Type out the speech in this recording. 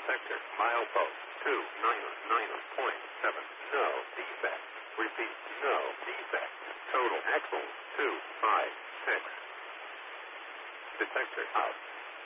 Detector, milepost 299.7. No defect. Repeat, no defect. Total axles 256. Detector out.